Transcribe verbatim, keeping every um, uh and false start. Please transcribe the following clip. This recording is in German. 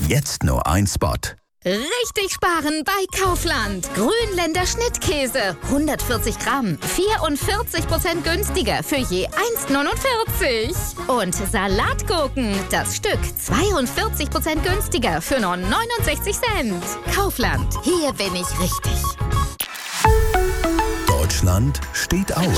Jetzt nur ein Spot. Richtig sparen bei Kaufland. Grünländer Schnittkäse. hundertvierzig Gramm. vierundvierzig Prozent günstiger für je eins Komma neunundvierzig. Und Salatgurken. Das Stück zweiundvierzig Prozent günstiger für nur neunundsechzig Cent. Kaufland. Hier bin ich richtig. Deutschland steht auf.